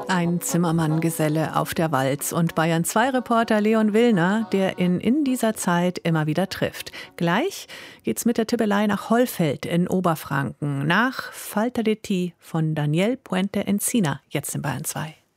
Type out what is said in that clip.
Ein Zimmermann-Geselle auf der Walz und Bayern-2-Reporter Leon Willner, der ihn in dieser Zeit immer wieder trifft. Gleich geht's mit der Tippelei nach Hollfeld in Oberfranken, nach Falta de Ti von Daniel Puente Encina, jetzt in Bayern 2.